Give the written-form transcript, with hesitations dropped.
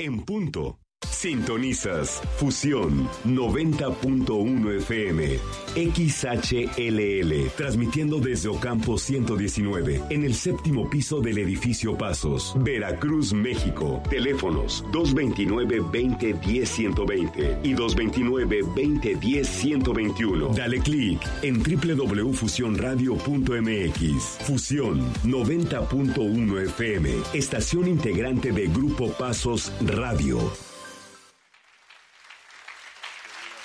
en punto. Sintonizas Fusión 90.1 FM, XHLL, transmitiendo desde Ocampo 119, en el séptimo piso del edificio Pasos, Veracruz, México. Teléfonos 229-2010-120 y 229-2010-121. Dale clic en www.fusionradio.mx. Fusión 90.1 FM, estación integrante de Grupo Pasos Radio.